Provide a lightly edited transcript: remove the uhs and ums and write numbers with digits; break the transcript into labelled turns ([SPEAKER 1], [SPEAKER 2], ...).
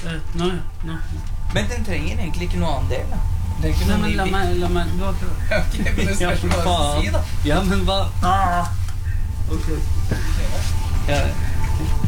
[SPEAKER 1] Nå.
[SPEAKER 2] Men den trenger egentlig ikke noe annen del, da. Det er ikke
[SPEAKER 1] Nei,
[SPEAKER 2] noe
[SPEAKER 1] men la meg
[SPEAKER 2] Ok, men det spørs hva du si, da.
[SPEAKER 1] Ja, men hva? Ok.
[SPEAKER 2] Ja.